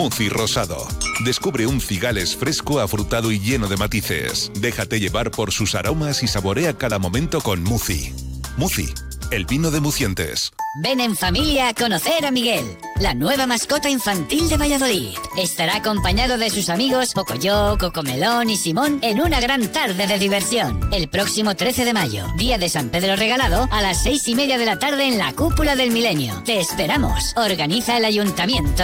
Muci Rosado. Descubre un Cigales fresco, afrutado y lleno de matices. Déjate llevar por sus aromas y saborea cada momento con Muci. Muci, el vino de Mucientes. Ven en familia a conocer a Miguel, la nueva mascota infantil de Valladolid. Estará acompañado de sus amigos Pocoyo, Cocomelón y Simón en una gran tarde de diversión. El próximo 13 de mayo, día de San Pedro Regalado, a las 6:30 de la tarde en la Cúpula del Milenio. Te esperamos. Organiza el Ayuntamiento